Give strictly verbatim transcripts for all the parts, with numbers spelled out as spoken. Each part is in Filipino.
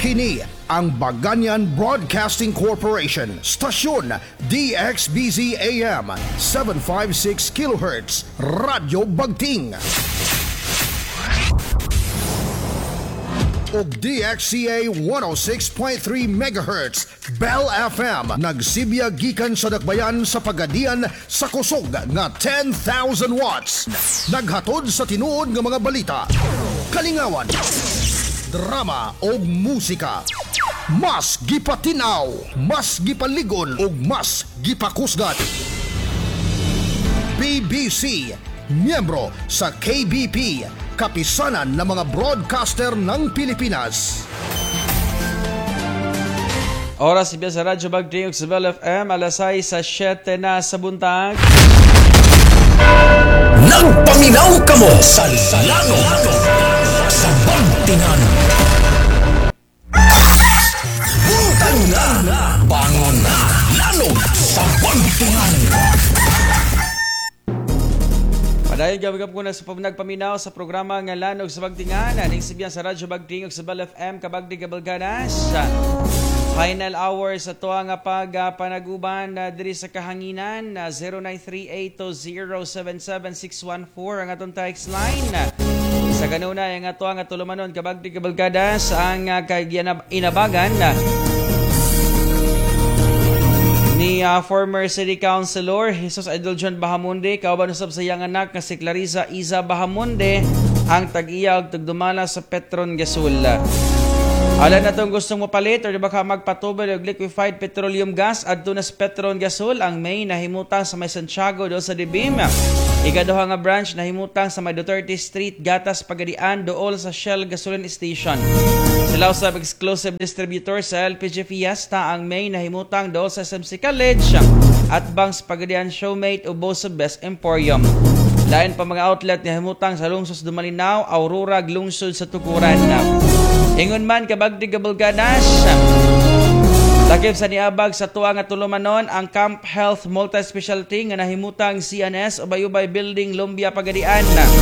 Kini ang Baganyan Broadcasting Corporation, stasyon D X B Z A M seven fifty-six kilohertz, Radyo Bagting. Og D X C A one oh six point three megahertz, Bell F M, nagsibya gikan sa dakbayan sa Pagadian sa kusog nga ten thousand watts. Naghatod sa tinuod nga mga balita, kalingawan, drama o musika. Mas gipatinaw, mas gipaligon o mas gipakusgan. B B C, miyembro sa K B P, kapisanan ng mga broadcaster ng Pilipinas. Oras ibig sa Radyo Bagting sa Bell F M, alas sais sa siyete na sa buntag. Nagpaminaw ka mo sa lano sa Bagtingan. Buntag na, bangon na, lano sa Bagtingan. Padayon gabagab ko na sa nagpaminaw sa programa nga Lanog sa Bagtingan, aning sibyan sa Radyo Bagting sa Bell F M, kabagdi kabalganas. Final hour sa tuwa nga pag uh, panaguban uh, diri sa kahanginan, uh, zero nine three eight two zero seven seven six one four ang atong text line. Sa kanuna ang ato nga tulumanon kabagdi kabalgadas ang uh, kay inabagan uh, ni uh, former City Councilor Jesus Idol John Bahamonde, kauban usab sa iyang anak nga si Clarissa Iza Bahamonde, ang tag-iya og tagdumala sa Petron Gasol. Alam na itong gustong mapalit o baka magpatubal og liquefied petroleum gas adto na sa Petron Gasol, ang may nahimutang sa may Santiago do sa Dibim. Ikaduha nga branch nahimutang sa may Duterte Street, Gatas, Pagadian, dool sa Shell Gasoline Station. Sila sa exclusive distributor sa L P G Fiesta, ang may nahimutang dool sa S M C College at Bangs Pagadian Showmate ubo sa Best Emporium. Lain pa mga outlet na himutang sa lungsod Dumalinaw, Aurora, lungsod sa Tukuran. Ingon man kabagdi kabalganas, lakip sa niabag sa tuwa nga tulumanon ang Camp Health Multi-Specialty nga nahimutang C N S Ubay-Ubay Building, Lumbia, Pagadian.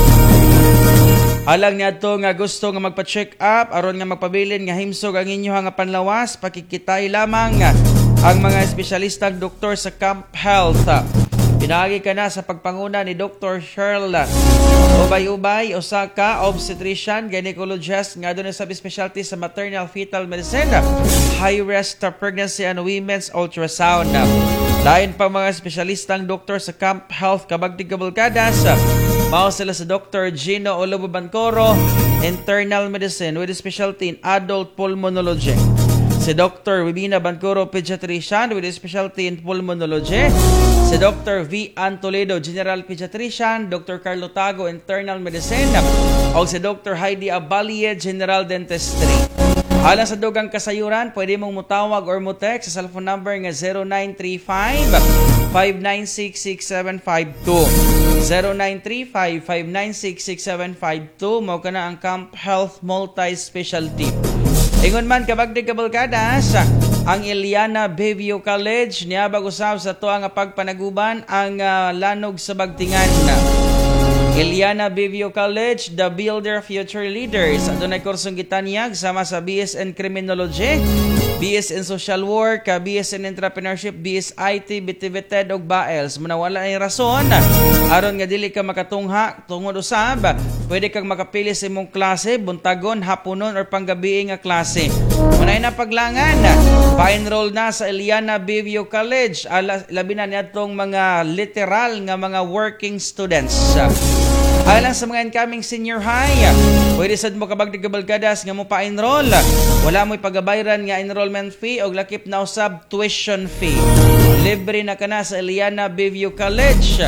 Alang niya to nga gusto nga magpa-check up aron nga magpabilin nga himsog ang inyo nga panlawas, pakikitay lamang ang mga espesyalistang doktor sa Camp Health. Pinagi ka na sa pagpanguna ni Doctor Cheryl Ubay-Ubay, Osaka, obstetrician, gynecologist, nga doon sa specialty sa maternal fetal medicine, high risk pregnancy and women's ultrasound. Lain pa mga espesyalistang doktor sa Camp Health kabagdi kabalgadas, mao sila sa Doctor Gino Olobo Bancoro, internal medicine with specialty in adult pulmonology. Si Doctor Wibina Bancoro, pediatrician with specialty in pulmonology. Si Doctor V. Ann Toledo, general pediatrician. Doctor Carlo Tago, internal medicine. O si Doctor Heidi Abalie, general dentistry. Alang sa dugang kasayuran, pwede mong mutawag or mutext sa cellphone number nga zero nine three five, five nine six, six seven five two. zero nine three five, five nine six, six seven five two. Mao ka na ang Camp Health Multi-Specialty. Ingon man kabagdi kabalgadas, ang Iliana Bayview College niabag usab sa tuwa nga pagpanaguban ang uh, Lanog sa Bagtingan. Iliana Bayview College, the builder future leaders. Adunay kursong gitanyag sama sa B S in Criminology, B S in Social Work, B S in Entrepreneurship, B S I T, Bitivited og Baels. Manawala ay rason aron nga dili ka makatungha tungod usab, pwede kang makapili sa imong klase, buntagon, haponon or panggabi nga klase. Unay na paglangan, pa-enroll na sa Iliana Bayview College, ala, labi na niadtong mga literal nga mga working students. Alang sa mga incoming senior high, pwede sad mo kabagdi kabalgadas nga mo pa-enroll. Wala mo'y pagabayran nga enrollment fee o lakip na usab tuition fee. Libre na ka na sa Iliana Bayview College.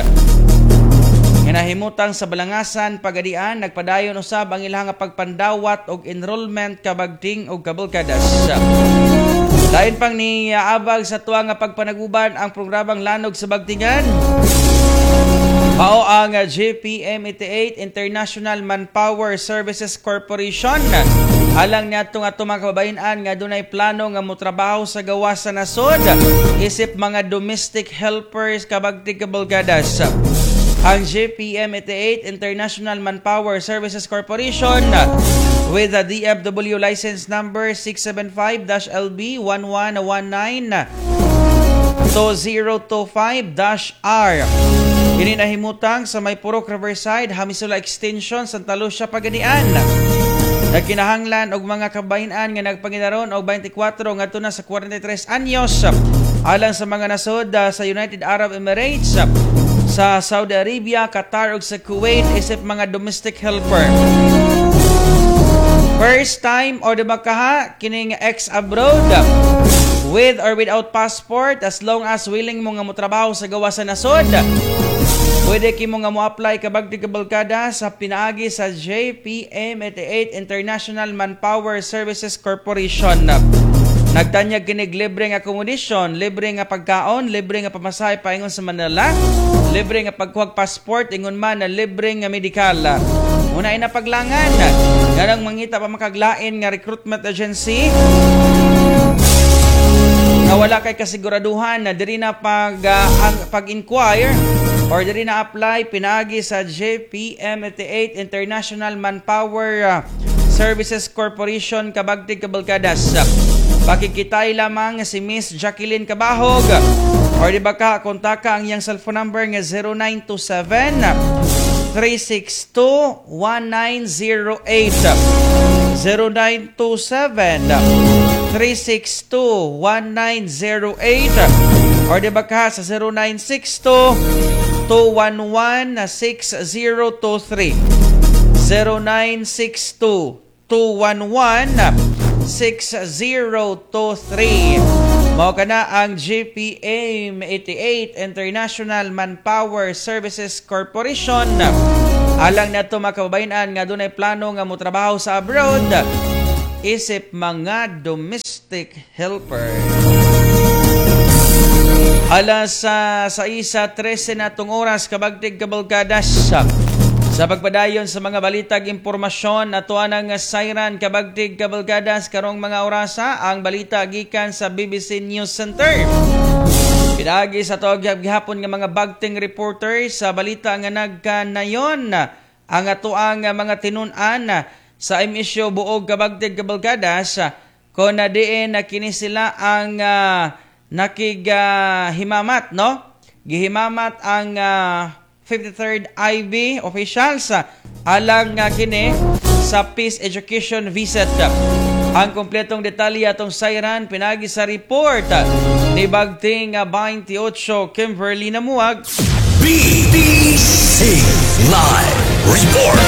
Nga nahimutang sa Balangasan, Pagadian, nagpadayon usab ang ilang pagpandawat og enrollment kabagting og kabalgadas. Lain pang ni abag sa tuwa nga pagpanaguban ang programang Lanog sa Bagtingan. Mao ang J P M eighty-eight International Manpower Services Corporation. Alang niadto nga mga kababayan-an nga dunay plano nga motrabaho sa gawas sa nasod, isip mga domestic helpers kabagti kabalgadas. Ang J P M eighty-eight International Manpower Services Corporation with a D F W license number six seven five L B one one one nine two zero two five R. Kini nahimutang sa may Purok Riverside, Hamisula Extension, Santa Lucia, Pagadian. Nagkinahanglan og mga kabayan nga nagpanginaron og twenty-four ngadto na sa forty-three anyos alang sa mga nasod uh, sa United Arab Emirates, sa Saudi Arabia, Qatar ug sa Kuwait isip mga domestic helper. First time or di ba kaha kining ex-abroad with or without passport, as long as willing mo nga motrabaho sa gawa sa nasod, pwede kimo nga mo-apply kabagdi kabalkada sa pinaagi sa J P M eighty-eight International Manpower Services Corporation. Nagtanyag kinig libre nga accommodation, libre nga pagkaon, libre nga pamasahe paingon sa Manila, libre nga pagkuhag passport, ingon man na libre nga medikal. Una ina paglangan, ganang mangita pa makaglain nga recruitment agency na wala kay kasiguraduhan na diri na pag uh, ang pag-inquire or diri na apply pinaagi sa J P M eighty-eight International Manpower uh, Services Corporation kabagtig kabalkadas. Pakikitay lamang si Miss Jacqueline Cabahog or di ba ka kontaka ang iyang cellphone number nga zero nine two seven three six two one nine zero eight zero nine two seven three six two one nine zero eight or di ba ka sa zero nine six two two one one six zero two three zero nine six two two one one six zero two three. Mao kana ang J P M eighty-eight International Manpower Services Corporation. Alang nato makabayan nga dunay plano nga motrabaho sa abroad isip mga domestic helper. Alas sa sa isa trese natong oras kabagtig kabalkadas. Sa pagpadayon sa mga balitag impormasyon ato anang sayran kabagtig kabalkadas karong mga orasa ang balita gikan sa B B C News Center. Pinagi sa tuog gihapon nga mga bagting reporter sa balita nga nagkanayon ang ato ang mga tinun-an sa M S U buog kabagtig kabalkadas kon na diin na kini sila ang uh, nakigahimamat, no? Gihimamat ang uh, fifty-third I B officials uh, alang uh, kini sa Peace Education Visit. Ang kompletong detalye atong sayran pinagi sa report uh, ni bagting uh, twenty-eight Kimberly Namuag. B B C Live Report.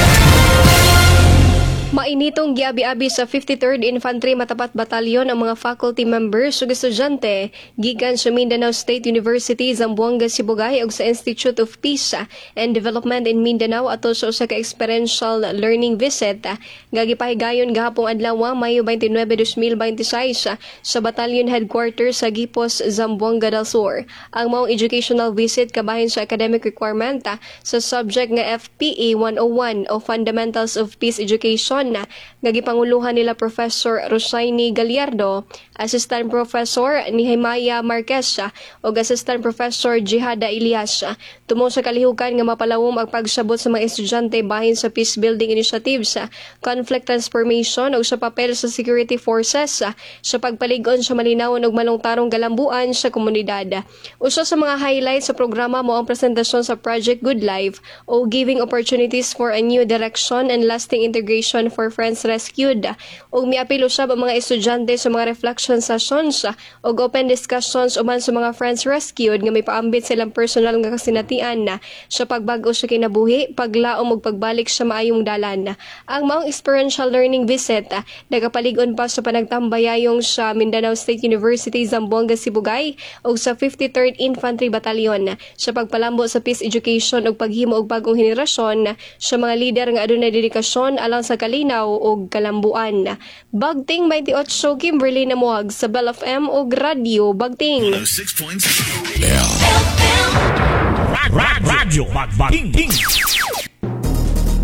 Mainitong giabi-abi sa fifty-third Infantry Matapat Batalyon ang mga faculty members ug estudyante gikan sa Mindanao State University, Zamboanga, Sibugay ug sa Institute of Peace and Development in Mindanao ato sa usa ka experiential learning visit nga gipahigayon gahapon adlaw Mayo twenty-nine, twenty twenty-six sa Battalion Headquarters sa Gipos, Zamboanga del Sur. Ang maong educational visit kabahin sa academic requirement sa subject nga F P A one oh one o Fundamentals of Peace Education na gagipanguluhan nila Professor Rosaini Gallardo, Assistant Professor ni Himaya Marquez ug Assistant Professor Jihada Ilyas. Tumo sa kalihukan nga mapalawom ang pagsabot sa mga estudyante bahin sa peace building initiatives, conflict transformation ug sa papel sa security forces sa pagpalig-on sa malinawon ug malungtarong galambuan sa komunidad. Usa sa mga highlights sa programa mo ang presentasyon sa Project Good Life o Giving Opportunities for a New Direction and Lasting Integration for Friends Rescued. Ug miapil usab ang mga estudyante sa mga reflection sessions ug open discussions uban sa mga Friends Rescued nga may paambit silang personal nga kasinatian na sa pagbag-o sa kinabuhi, paglaom ug pagbalik sa maayong dalan. Ang maong experiential learning visit nagapalig-on pa sa panagtambayayong sa Mindanao State University, Zamboanga, Sibugay ug sa fifty-third Infantry Battalion sa pagpalambo sa peace education ug paghimo og bagong henerasyon sa mga lider nga adunay dedikasyon alang sa kalinaw ug kalambuan. Bagting twenty-eight Kimberly Namuag sa Bell F M ug Radio Bagting. one oh six point seven Radio Bagbaking.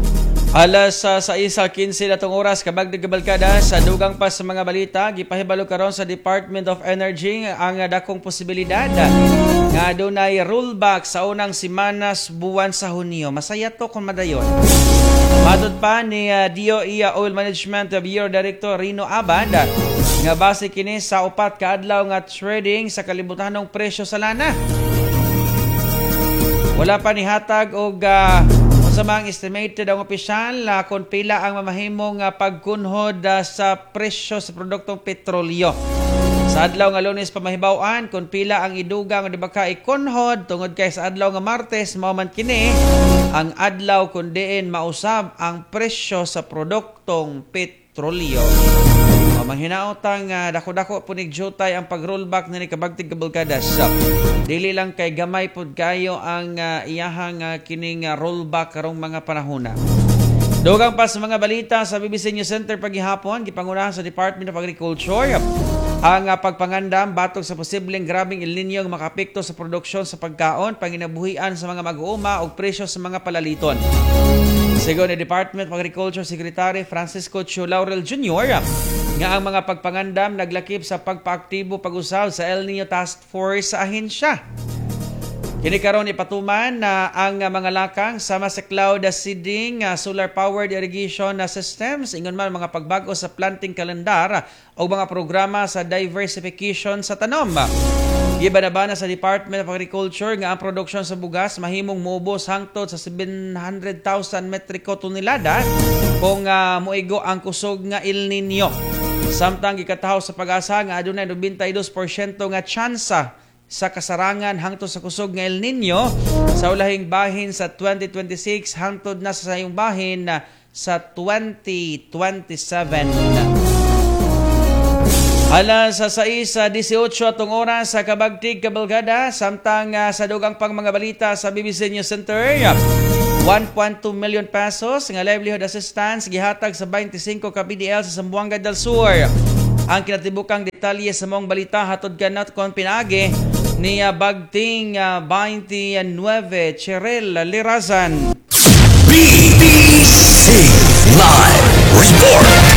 Alas sa sa isa kinse natong oras kabag nagabalkada sa dugang pa sa mga balita gipahibalo karon sa Department of Energy ang dakong posibilidad nga dunay rollback sa unang semanas buwan sa Hunyo. Masaya to kung madayon. Matod pa ni uh, D O E Oil Management Bureau Director Rino Abad nga base kini sa upat ka adlaw nga trading sa kalibutanong presyo sa lana. Wala pa ni hatag og uh, sa mga estimated ang opisyal uh, kung pila ang mamahimong uh, pagkunhod uh, sa presyo sa produktong petrolyo. Sa adlaw nga Lunes pamahibaw-an kung pila ang idugang nga dibaka ikunhod tungod kay sa adlaw nga Martes mao man kini ang adlaw kun diin mausab ang presyo sa produktong petrolyo. Manghinaotang uh, dako-dako punig jutay ang pag-rollback na ni kabagtig kabulkadas. Dili lang kay gamay pod kayo ang uh, iyahang uh, kining uh, rollback karong mga panahona. Dugang pa sa mga balita sa B B C News Center paghihapon, gipangunahan sa Department of Agriculture ang uh, pagpangandam batok sa posibleng grabing El Nino nga makapekto sa produksyon sa pagkaon, panginabuhian sa mga mag-uuma ug presyo sa mga palaliton. Sigon ni Department of Agriculture Secretary Francisco Chu Laurel Junior nga ang mga pagpangandam naglakip sa pagpaaktibo pag-usab sa El Nino Task Force sa ahensya. Kini karon ipatuman na uh, ang uh, mga lakang sama sa cloud uh, seeding, uh, solar-powered irrigation uh, systems, ingon man mga pagbago sa planting kalendar uh, o mga programa sa diversification sa tanom. Gibanabana sa Department of Agriculture nga ang produksyon sa bugas mahimong muubos hangtod sa seven hundred thousand metriko tonelada kung uh, moigo ang kusog nga El Nino. Samtang gikataho sa pag-asa nga adunay ninety-two percent nga tsansa sa kasarangan hangtod sa kusog nga El Nino sa ulahing bahin sa twenty twenty-six hangtod na sa sayong bahin sa twenty twenty-seven. Alas sa sais sa eighteen atong oras sa kabagtig kabalgada samtang uh, sa dugang pang mga balita sa B B C News Center. one point two million pesos nga livelihood assistance gihatag sa twenty-five ka P D L sa Zamboanga del Sur. Ang kinatibukang detalye sa mong balita hatod kanat kon pinagi ni uh, Bagting uh, twenty-nine Cheryl Lirazan. B B C Live Report.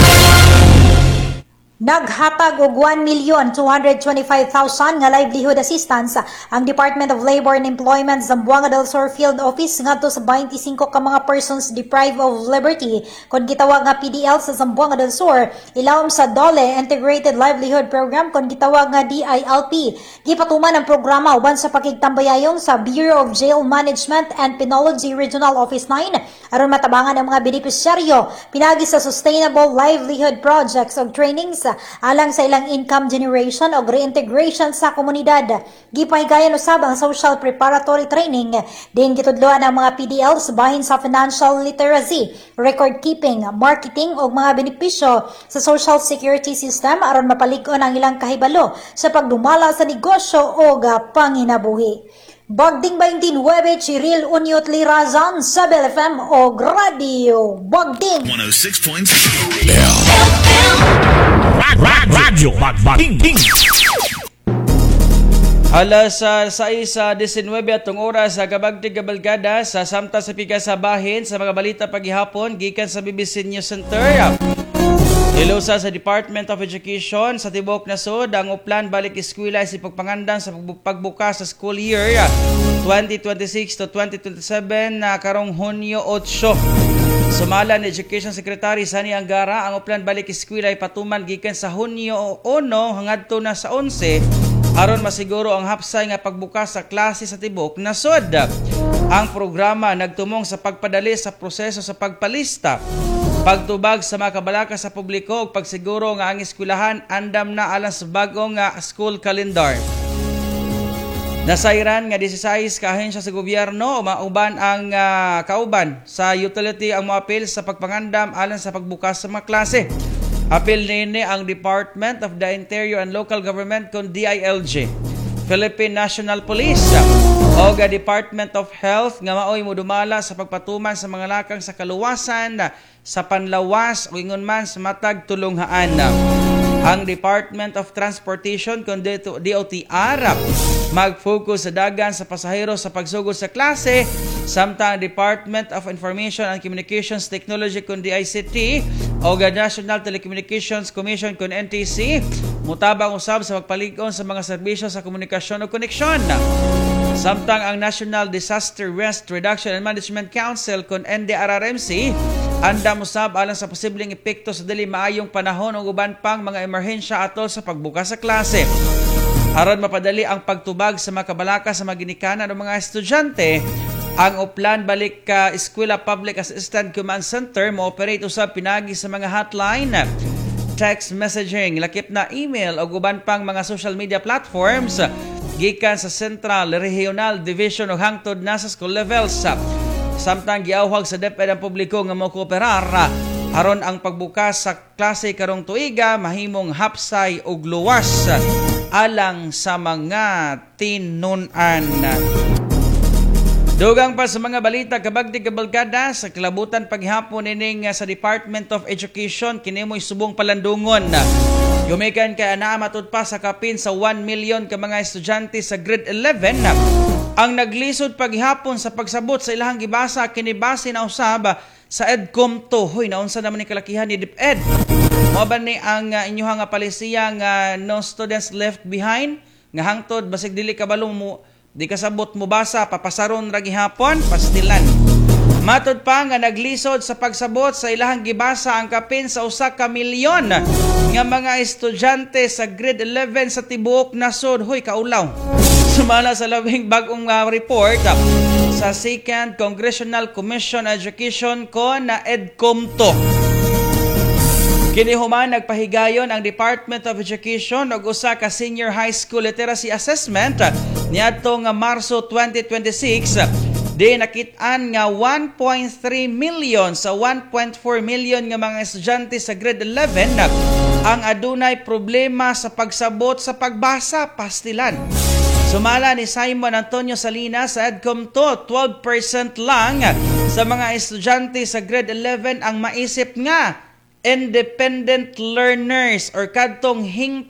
Naghatag og one million two hundred twenty-five thousand nga livelihood assistance ang Department of Labor and Employment Zamboanga del Sur Field Office ngadto sa twenty-five ka mga persons deprived of liberty kon gitawag nga P D L sa Zamboanga del Sur ilawom sa D O L E Integrated Livelihood Program kon gitawag nga D I L P. Gipatuman ang programa uban sa pakigtambayayong sa Bureau of Jail Management and Penology Regional Office nine aron matabangan ang mga benepisyaryo pinagi sa Sustainable Livelihood Projects ug trainings alang sa ilang income generation o reintegration sa komunidad. Gipahigayon usab ang social preparatory training din gitudloan ang mga P D Ls bahin sa financial literacy, record keeping, marketing o mga benepisyo sa social security system aron mapalig-on ang ilang kahibalo sa pagdumala sa negosyo o panginabuhi. Bagding twenty-nine Chiril Unyot Lirazan sa Bell F M o Radio Bagding one oh six point three Radio Bagding. Alas sa sais sa nineteen atong oras sa kabagtig kabalgada sa samta sa piga sa bahin sa mga balita paghihapon gikan sa B B C News Center. Ilusa sa Department of Education sa Tibok Nasod ang uplan balik eskwela sa pagpangandan sa pagbukas sa school year twenty twenty-six to twenty twenty-seven na karong Hunyo eight. Sumala ni Education Secretary Sani Angara ang uplan balik eskwela ay patuman gikan sa Hunyo one hanggadto na sa eleven aron masiguro ang hapsay nga pagbukas sa klase sa Tibok Nasod. Ang programa nagtumong sa pagpadali sa proseso sa pagpalista, pagtubag sa mga kabalaka sa publiko ug pagsiguro nga ang eskwelahan andam na alang sa bagong nga school calendar. Nasairan nga sixteen ka ahensya sa gobyerno o mauban ang uh, kauban sa utility ang moapil sa pagpangandam alang sa pagbukas sa mga klase. Apil nini ang Department of the Interior and Local Government kon D I L G, Philippine National Police o ga Department of Health nga maoy modumala sa pagpatuman sa mga lakang sa kaluwasan sa panlawas o ingon man sa matag tulunghaan. Ang Department of Transportation kon D O T R mag-focus sa dagan sa pasahero sa pagsugod sa klase Samtang Department of Information and Communications Technology kun D I C T o National Telecommunications Commission kun N T C mutabang usab sa pagpalig-on sa mga serbisyo sa komunikasyon o koneksyon. Samtang ang National Disaster Risk Reduction and Management Council kun N D R R M C andam usab alang sa posibleng epekto sa dili maayong panahon o uban pang mga emerhensya atol sa pagbukas sa klase. Aron mapadali ang pagtubag sa makabalaka sa mga ginikanan ng mga estudyante, ang Uplan Balik ka Eskwela Public Assistant Command Center mo operate usab pinagi sa mga hotline, text messaging, lakip na email o uban pang mga social media platforms gikan sa Central Regional Division o hangtod na sa school levels. Samtang giawhag sa DepEd ang publiko nga mo-kooperar aron ang pagbukas sa klase karong tuiga mahimong hapsay ug luwas alang sa mga tinunan. Dugang pa sa mga balita kabagdi kabalkada sa kilabutan paghapon ining sa Department of Education kini mo'y subong palandungon. Yumikan kay anaa matud pa sa kapin sa one million ka mga estudyante sa grade eleven ang naglisod paghapon sa pagsabot sa ilahang gibasa kini base na usab sa EDCOMTO. Hoy, naunsa naman ni kalakihan ni DepEd. Mo ba ni ang uh, inyuha nga palisiya nga no students left behind nga hangtod basig dili kabalo mo di kasabot mo basa papasaron ra gihapon pastilan. Matud pa nga naglisod sa pagsabot sa ilahang gibasa ang kapin sa usa ka milyon nga mga estudyante sa grade eleven sa tibuok nasod. Hoy, kaulaw. Sumala sa labing bagong uh, report uh, sa Second Congressional Commission on Education kon na EDCOMTO. Kini human nagpahigayon ang Department of Education og usa ka senior high school literacy assessment niadto nga Marso twenty twenty-six. Di nakit-an nga one point three million sa one point four million nga mga estudyante sa grade eleven ang adunay problema sa pagsabot sa pagbasa pastilan. Sumala ni Simon Antonio Salinas sa EDCOMTO, twelve percent lang sa mga estudyante sa grade eleven ang maisip nga independent learners or kadtong hing